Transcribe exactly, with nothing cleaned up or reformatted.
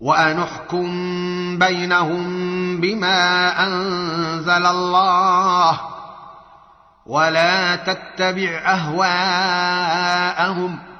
وأن احكم بينهم بما أنزل الله ولا تتبع أهواءهم